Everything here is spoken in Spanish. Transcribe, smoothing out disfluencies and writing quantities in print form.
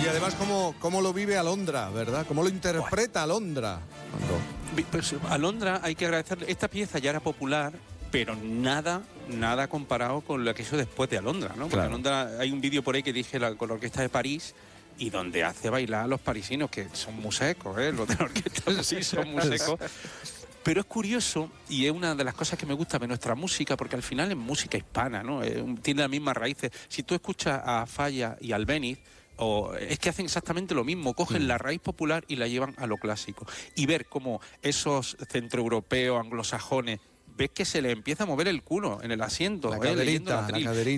además cómo lo vive Alondra, ¿verdad? ¿Cómo lo interpreta Alondra? Pues Alondra, hay que agradecerle. Esta pieza ya era popular, pero nada comparado con lo que hizo después de Alondra, ¿no? Porque Claro. Alondra, hay un vídeo por ahí que dije con la Orquesta de París, y donde hace bailar a los parisinos, que son muy secos, ¿eh? Los de la orquesta sí son muy secos. Pero es curioso, y es una de las cosas que me gusta de nuestra música, porque al final es música hispana, ¿no? Tiene las mismas raíces. Si tú escuchas a Falla y al Albéniz, es que hacen exactamente lo mismo, cogen la raíz popular y la llevan a lo clásico. Y ver cómo esos centroeuropeos, anglosajones, ves que se le empieza a mover el culo en el asiento, La caderita, leyendo la tril.